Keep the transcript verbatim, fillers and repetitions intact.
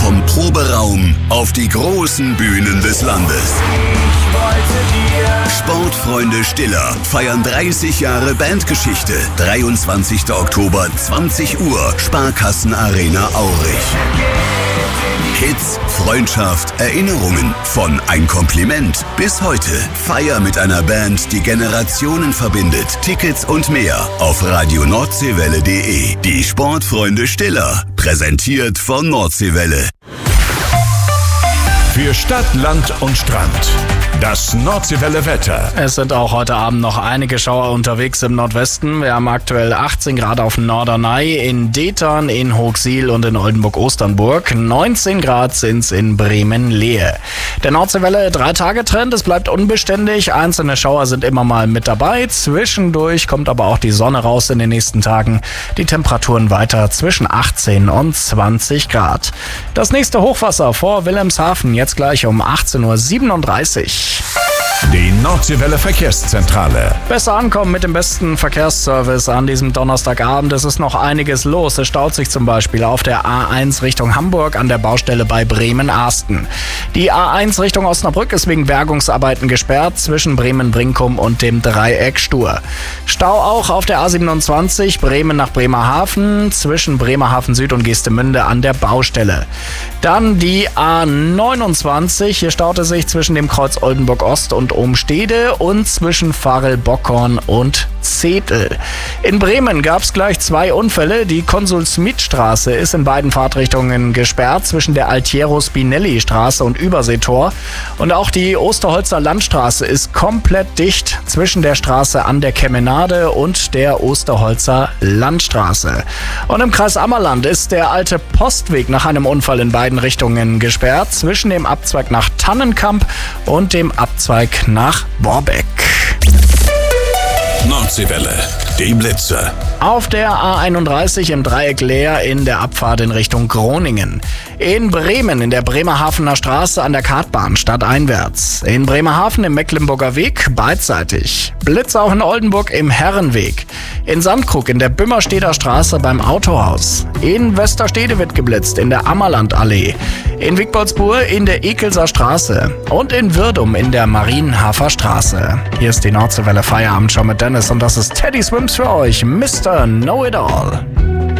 Vom Proberaum auf die großen Bühnen des Landes. Sportfreunde Stiller feiern dreißig Jahre Bandgeschichte. dreiundzwanzigster Oktober, zwanzig Uhr, Sparkassenarena Aurich. Hits, Freundschaft, Erinnerungen. Von Ein Kompliment bis heute. Feier mit einer Band, die Generationen verbindet. Tickets und mehr auf radio nordseewelle punkt de. Die Sportfreunde Stiller. Präsentiert von Nordseewelle. Für Stadt, Land und Strand. Das Nordseewelle Wetter. Es sind auch heute Abend noch einige Schauer unterwegs im Nordwesten. Wir haben aktuell achtzehn Grad auf Norderney, in Detern, in Hochsiel und in Oldenburg-Osternburg. neunzehn Grad sind's in Bremen-Lehe. Der Nordseewelle drei-Tage-Trend, es bleibt unbeständig. Einzelne Schauer sind immer mal mit dabei. Zwischendurch kommt aber auch die Sonne raus in den nächsten Tagen. Die Temperaturen weiter zwischen achtzehn und zwanzig Grad. Das nächste Hochwasser vor Wilhelmshaven jetzt gleich um achtzehn Uhr siebenunddreißig. Die Nordseewelle Verkehrszentrale. Besser ankommen mit dem besten Verkehrsservice an diesem Donnerstagabend. Es ist noch einiges los. Es staut sich zum Beispiel auf der A eins Richtung Hamburg an der Baustelle bei Bremen-Arsten. Die A eins Richtung Osnabrück ist wegen Bergungsarbeiten gesperrt zwischen Bremen-Brinkum und dem Dreieck Stur. Stau auch auf der A siebenundzwanzig Bremen nach Bremerhaven zwischen Bremerhaven Süd und Geestemünde an der Baustelle. Dann die A neunundzwanzig. Hier staute sich zwischen dem Kreuz Oldenburg Ost und Ohm-Stede und zwischen Varel-Bockhorn und Zetel. In Bremen gab es gleich zwei Unfälle. Die Konsul-Smith-Straße ist in beiden Fahrtrichtungen gesperrt zwischen der Altiero-Spinelli-Straße und Überseetor. Und auch die Osterholzer Landstraße ist komplett dicht zwischen der Straße an der Kemenade und der Osterholzer Landstraße. Und im Kreis Ammerland ist der alte Postweg nach einem Unfall in beiden Richtungen gesperrt zwischen dem Abzweig nach Tannenkamp und dem Abzweig nach Borbeck. Nordseewelle, die Blitze. Auf der A einunddreißig im Dreieck Leer in der Abfahrt in Richtung Groningen. In Bremen in der Bremerhavener Straße an der Kartbahn stadteinwärts. In Bremerhaven im Mecklenburger Weg beidseitig. Blitz auch in Oldenburg im Herrenweg. In Sandkrug in der Bümmersteder Straße beim Autohaus. In Westerstede wird geblitzt in der Ammerlandallee. In Wickboldsburg in der Ekelser Straße. Und in Wirdum in der Marienhafer Straße. Hier ist die Nordseewelle Feierabend schon mit Dennis und das ist Teddy Swims für euch, Mister Know-It-All.